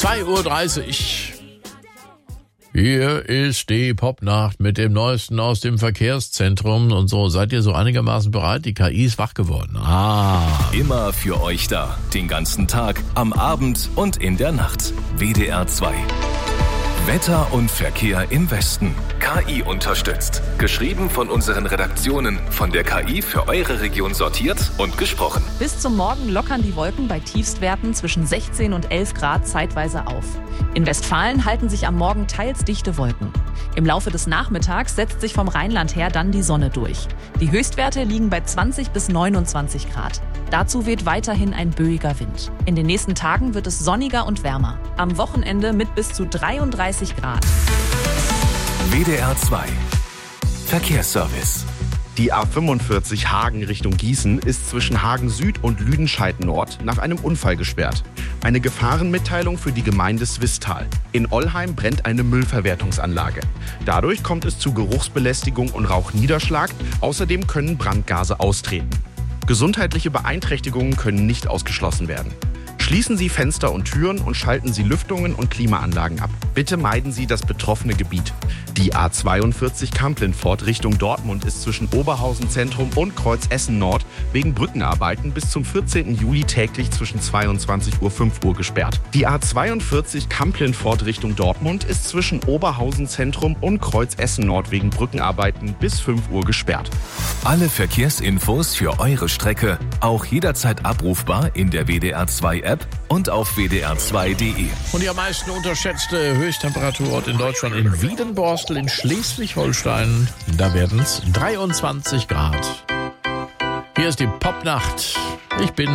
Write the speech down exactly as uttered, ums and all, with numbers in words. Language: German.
zwei Uhr dreißig. Hier ist die Popnacht mit dem Neuesten aus dem Verkehrszentrum. Und so, seid ihr so einigermaßen bereit? Die K I ist wach geworden. Ah. Immer für euch da. Den ganzen Tag, am Abend und in der Nacht. W D R zwei. Wetter und Verkehr im Westen. K I unterstützt. Geschrieben von unseren Redaktionen. Von der K I für eure Region sortiert und gesprochen. Bis zum Morgen lockern die Wolken bei Tiefstwerten zwischen sechzehn und elf Grad zeitweise auf. In Westfalen halten sich am Morgen teils dichte Wolken. Im Laufe des Nachmittags setzt sich vom Rheinland her dann die Sonne durch. Die Höchstwerte liegen bei zwanzig bis neunundzwanzig Grad. Dazu weht weiterhin ein böiger Wind. In den nächsten Tagen wird es sonniger und wärmer. Am Wochenende mit bis zu dreiunddreißig Grad. W D R zwei. Verkehrsservice. Die A fünfundvierzig Hagen Richtung Gießen ist zwischen Hagen Süd und Lüdenscheid Nord nach einem Unfall gesperrt. Eine Gefahrenmitteilung für die Gemeinde Swisttal. In Ollheim brennt eine Müllverwertungsanlage. Dadurch kommt es zu Geruchsbelästigung und Rauchniederschlag. Außerdem können Brandgase austreten. Gesundheitliche Beeinträchtigungen können nicht ausgeschlossen werden. Schließen Sie Fenster und Türen und schalten Sie Lüftungen und Klimaanlagen ab. Bitte meiden Sie das betroffene Gebiet. Die A zweiundvierzig Kamp-Lintfort Richtung Dortmund ist zwischen Oberhausen Zentrum und Kreuz Essen Nord wegen Brückenarbeiten bis zum vierzehnten Juli täglich zwischen zweiundzwanzig Uhr und fünf Uhr gesperrt. Die A zweiundvierzig Kamp-Lintfort Richtung Dortmund ist zwischen Oberhausen Zentrum und Kreuz Essen Nord wegen Brückenarbeiten bis fünf Uhr gesperrt. Alle Verkehrsinfos für eure Strecke auch jederzeit abrufbar in der W D R zwei App und auf w d r zwei punkt d e. Und die am meisten unterschätzte Höchsttemperaturort in Deutschland in Wiedenborstel in Schleswig-Holstein. Da werden es dreiundzwanzig Grad. Hier ist die Popnacht. Ich bin